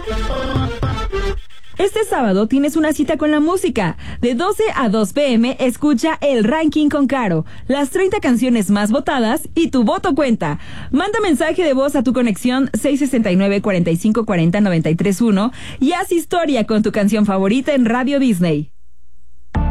Este sábado tienes una cita con la música. De 12 a 2 p.m. escucha el ranking con Caro, las 30 canciones más votadas y tu voto cuenta. Manda mensaje de voz a tu conexión 669-4540-931 y haz historia con tu canción favorita en Radio Disney.